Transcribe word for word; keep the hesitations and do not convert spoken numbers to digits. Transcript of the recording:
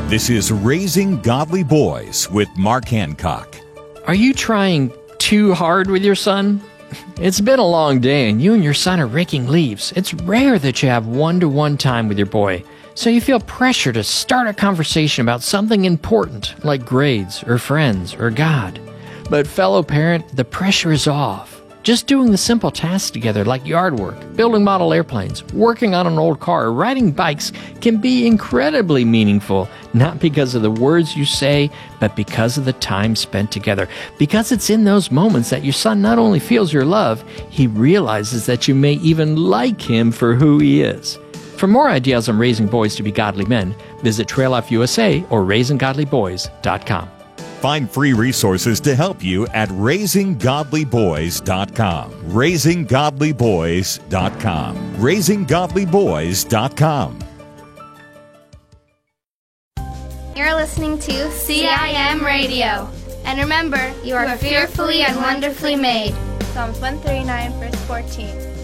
This is Raising Godly Boys with Mark Hancock. Are you trying too hard with your son? It's been a long day and you and your son are raking leaves. It's rare that you have one-to-one time with your boy, so you feel pressure to start a conversation about something important like grades or friends or God. But fellow parent, the pressure is off. Just doing the simple tasks together like yard work, building model airplanes, working on an old car, or riding bikes can be incredibly meaningful, not because of the words you say, but because of the time spent together. Because it's in those moments that your son not only feels your love, he realizes that you may even like him for who he is. For more ideas on raising boys to be godly men, visit Trail Life U S A or raising godly boys dot com. Find free resources to help you at raising godly boys dot com. raising godly boys dot com. raising godly boys dot com. You're listening to C I M Radio. And remember, you are fearfully and wonderfully made. Psalms one thirty-nine, verse fourteen.